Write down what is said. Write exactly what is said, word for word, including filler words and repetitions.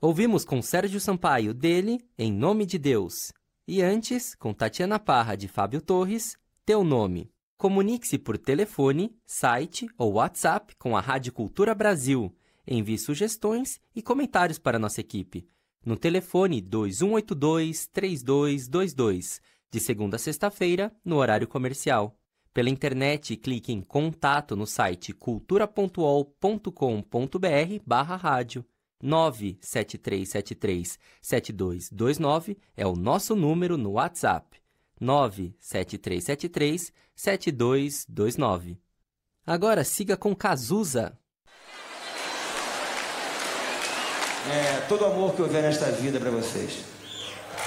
Ouvimos com Sérgio Sampaio dele, Em Nome de Deus. E antes, com Tatiana Parra de Fábio Torres, Teu Nome. Comunique-se por telefone, site ou WhatsApp com a Rádio Cultura Brasil. Envie sugestões e comentários para a nossa equipe. No telefone dois um oito dois, três dois dois dois, de segunda a sexta-feira, no horário comercial. Pela internet, clique em contato no site cultura ponto u o l ponto com ponto b r barra rádio. nove sete três sete três, sete dois dois nove é o nosso número no WhatsApp. nove sete três sete três, sete dois dois nove. Agora siga com Cazuza. É, todo o amor que houver nesta vida para vocês.